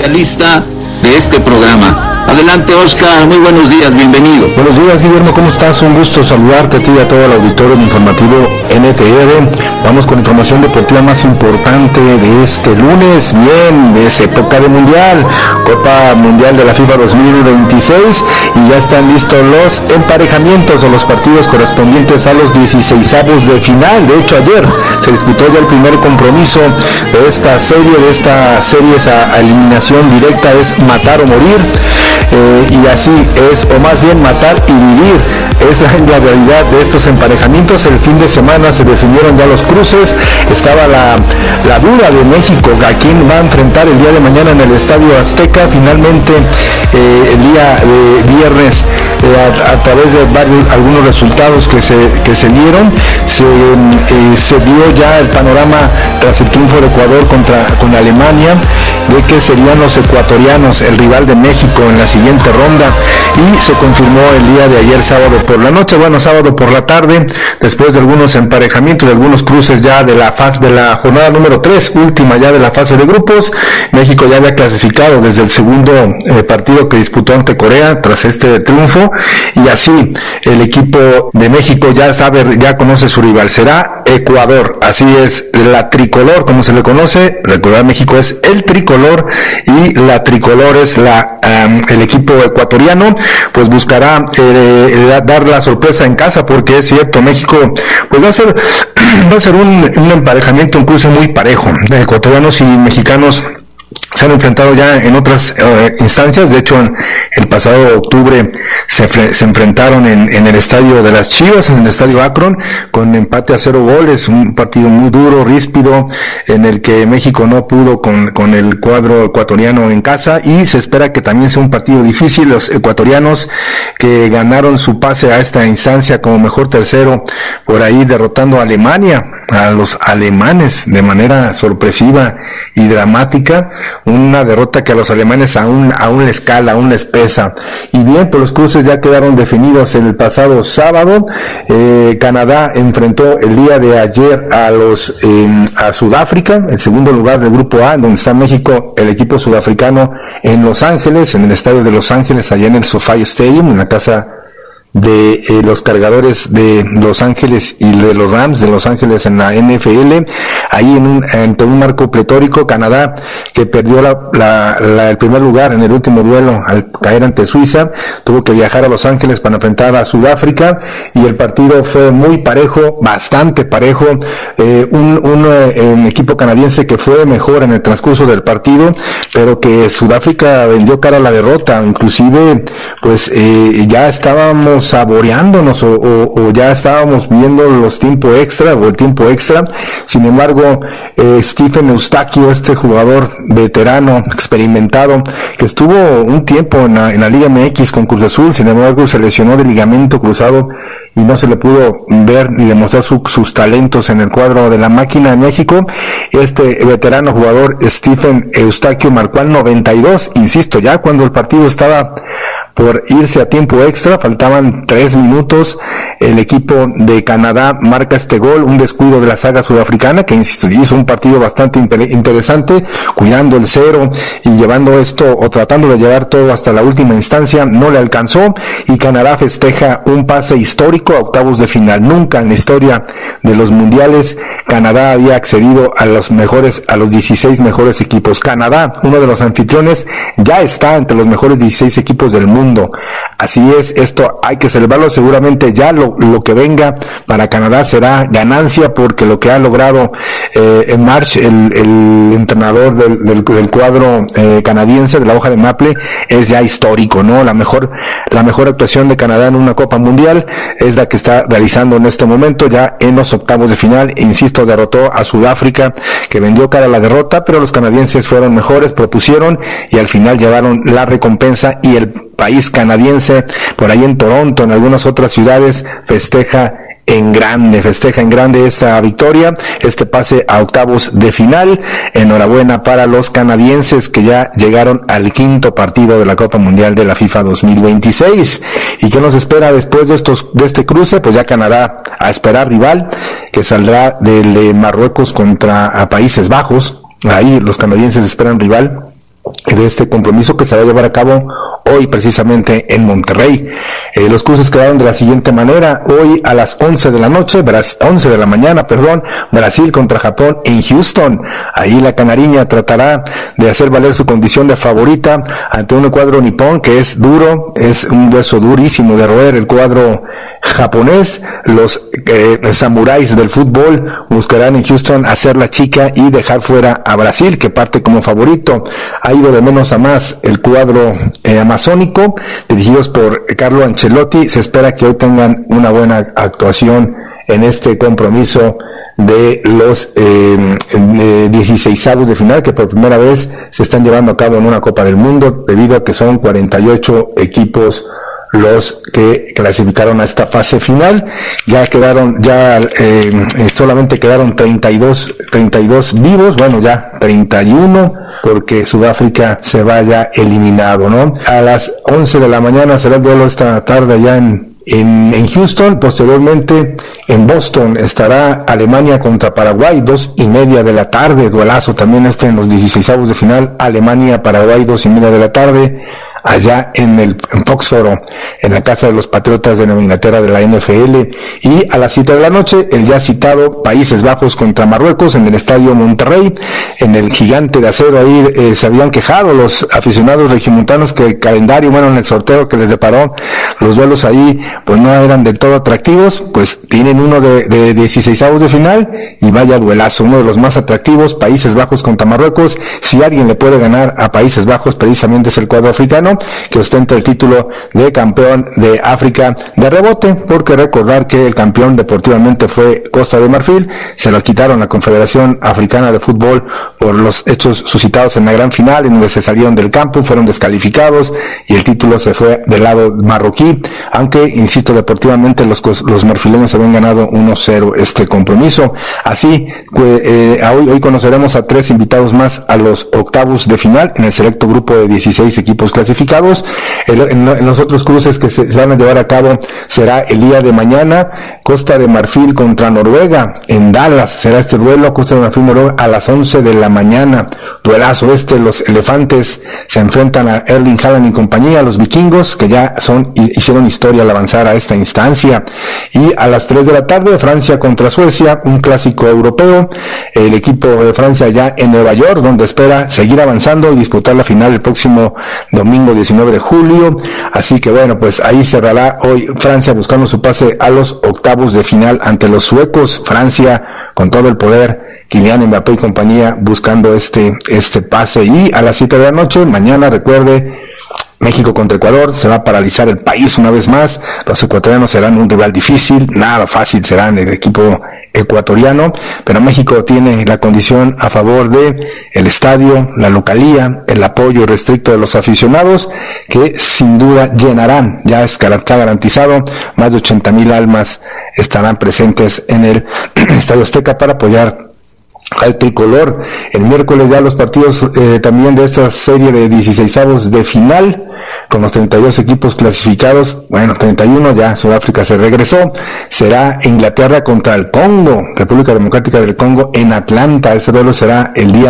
especialista de este programa. Adelante, Oscar, muy buenos días, bienvenido. Buenos días, Guillermo, ¿cómo estás? Un gusto saludarte a ti y a todo el auditorio de Informativo NTR. Vamos con la información deportiva más importante de este lunes. Bien, es época de Mundial, Copa Mundial de la FIFA 2026, y ya están listos los emparejamientos o los partidos correspondientes a los 16avos de final. De hecho, ayer se disputó ya el primer compromiso de esta serie, a eliminación directa, es matar o morir. Y así es, o más bien matar y vivir. Esa es la realidad de estos emparejamientos. El fin de semana se definieron ya los cruces. Estaba la duda de México, a quién va a enfrentar el día de mañana en el Estadio Azteca. Finalmente, el día de viernes, a través de algunos resultados que se dieron, se vio ya el panorama tras el triunfo de Ecuador con Alemania, de que serían los ecuatorianos el rival de México en la siguiente ronda, y se confirmó el día de ayer, sábado por la tarde, después de algunos emparejamientos, de algunos cruces ya de la jornada número 3, última ya de la fase de grupos. México ya había clasificado desde el segundo partido que disputó ante Corea tras este triunfo, y así el equipo de México ya conoce su rival, será Ecuador. Así es, la tricolor, como se le conoce. Recordar, México es el tricolor y la tricolor es el equipo ecuatoriano. Pues buscará dar la sorpresa en casa, porque es cierto, México pues va a ser un emparejamiento, un cruce muy parejo. Ecuatorianos y mexicanos se han enfrentado ya en otras instancias. De hecho, en el pasado octubre se enfrentaron en el estadio de las Chivas, en el estadio Akron, con empate a 0 goles, un partido muy duro, ríspido, en el que México no pudo con el cuadro ecuatoriano en casa, y se espera que también sea un partido difícil. Los ecuatorianos, que ganaron su pase a esta instancia como mejor tercero, por ahí derrotando a Alemania, a los alemanes de manera sorpresiva y dramática, una derrota que a los alemanes aún les pesa. Y bien, pues los cruces ya quedaron definidos el pasado sábado. Canadá enfrentó el día de ayer a Sudáfrica, el segundo lugar del grupo A, donde está México, el equipo sudafricano, en Los Ángeles, en el estadio de Los Ángeles, allá en el SoFi Stadium, en la casa de los cargadores de Los Ángeles y de los Rams de Los Ángeles en la NFL, ahí ante un marco pletórico. Canadá, que perdió el primer lugar en el último duelo al caer ante Suiza, tuvo que viajar a Los Ángeles para enfrentar a Sudáfrica, y el partido fue muy parejo, bastante parejo. Un equipo canadiense que fue mejor en el transcurso del partido, pero que Sudáfrica vendió cara a la derrota. Inclusive, pues ya estábamos saboreándonos o ya estábamos viendo el tiempo extra. Sin embargo, Stephen Eustaquio, este jugador veterano, experimentado, que estuvo un tiempo en la Liga MX con Cruz Azul, sin embargo se lesionó de ligamento cruzado y no se le pudo ver ni demostrar sus talentos en el cuadro de la máquina de México. Este veterano jugador, Stephen Eustaquio, marcó al 92, insisto, ya cuando el partido estaba por irse a tiempo extra, faltaban 3 minutos, el equipo de Canadá marca este gol, un descuido de la saga sudafricana, que insisto, hizo un partido bastante interesante, cuidando el cero y llevando esto, o tratando de llevar todo hasta la última instancia. No le alcanzó, y Canadá festeja un pase histórico a octavos de final. Nunca en la historia de los mundiales Canadá había accedido a los 16 mejores equipos. Canadá, uno de los anfitriones, ya está entre los mejores 16 equipos del mundo. Así es, esto hay que celebrarlo. Seguramente ya lo que venga para Canadá será ganancia, porque lo que ha logrado en March, el entrenador del cuadro canadiense, de la hoja de maple, es ya histórico, ¿no? La mejor actuación de Canadá en una Copa Mundial es la que está realizando en este momento, ya en los octavos de final. Insisto, derrotó a Sudáfrica, que vendió cara a la derrota, pero los canadienses fueron mejores, propusieron y al final llevaron la recompensa, y el país canadiense, por ahí en Toronto, en algunas otras ciudades, festeja en grande esta victoria, este pase a octavos de final. Enhorabuena para los canadienses, que ya llegaron al quinto partido de la Copa Mundial de la FIFA 2026. ¿Y qué nos espera después de este cruce? Pues ya Canadá a esperar rival, que saldrá del de Marruecos contra Países Bajos. Ahí los canadienses esperan rival. de este compromiso que se va a llevar a cabo hoy precisamente en Monterrey. Los cruces quedaron de la siguiente manera: hoy a las 11 de la mañana, Brasil contra Japón en Houston. Ahí la canariña tratará de hacer valer su condición de favorita ante un cuadro nipón que es duro, es un hueso durísimo de roer el cuadro japonés. Los samuráis del fútbol buscarán en Houston hacer la chica y dejar fuera a Brasil, que parte como favorito. Ha ido de menos a más el cuadro amazónico, dirigidos por Carlo Ancelotti. Se espera que hoy tengan una buena actuación en este compromiso de los 16avos de final, que por primera vez se están llevando a cabo en una Copa del Mundo, debido a que son 48 equipos los que clasificaron a esta fase final. Solamente quedaron 32 vivos, 31, porque Sudáfrica se vaya eliminado, ¿no? A las 11 de la mañana será el duelo esta tarde allá en Houston. Posteriormente en Boston estará Alemania contra Paraguay, 2:30 de la tarde, duelazo también en los 16avos de final, Alemania-Paraguay, 2:30 de la tarde, allá en Foxboro, en la casa de los Patriotas de Nueva Inglaterra de la NFL. Y a las 7 de la noche, el ya citado Países Bajos contra Marruecos en el Estadio Monterrey, en el Gigante de Acero. Ahí se habían quejado los aficionados regiomontanos que el calendario, en el sorteo que les deparó, los duelos ahí pues no eran del todo atractivos. Pues tienen uno de 16avos de final, y vaya duelazo, uno de los más atractivos, Países Bajos contra Marruecos. Si alguien le puede ganar a Países Bajos, precisamente es el cuadro africano, que ostenta el título de campeón de África de rebote, porque recordar que el campeón deportivamente fue Costa de Marfil. Se lo quitaron la Confederación Africana de Fútbol por los hechos suscitados en la gran final, en donde se salieron del campo, fueron descalificados y el título se fue del lado marroquí, aunque, insisto, deportivamente los marfileños habían ganado 1-0 este compromiso. Así, hoy conoceremos a 3 invitados más a los octavos de final en el selecto grupo de 16 equipos clasificados. En los otros cruces que se van a llevar a cabo será el día de mañana: Costa de Marfil contra Noruega en Dallas. Será este duelo, Costa de Marfil Noruega, a las 11 de la mañana. Duelazo los elefantes se enfrentan a Erling Haaland y compañía, los vikingos, que ya hicieron historia al avanzar a esta instancia. Y a las 3 de la tarde, Francia contra Suecia, un clásico europeo. El equipo de Francia ya en Nueva York, donde espera seguir avanzando y disputar la final el próximo domingo 19 de julio. Así que pues ahí cerrará hoy Francia buscando su pase a los octavos de final ante los suecos. Francia con todo el poder, Kylian Mbappé y compañía buscando este pase. Y a las 7 de la noche, mañana, recuerde, México contra Ecuador. Se va a paralizar el país una vez más. Los ecuatorianos serán un rival difícil, nada fácil serán el equipo ecuatoriano, pero México tiene la condición a favor de el estadio, la localía, el apoyo restricto de los aficionados, que sin duda llenarán, ya está garantizado, más de 80,000 almas estarán presentes en el Estadio Azteca para apoyar al tricolor. El miércoles ya los partidos también de esta serie de 16avos de final, con los 32 equipos clasificados. 31 ya, Sudáfrica se regresó. Será Inglaterra contra el Congo, República Democrática del Congo, en Atlanta. Este duelo será el día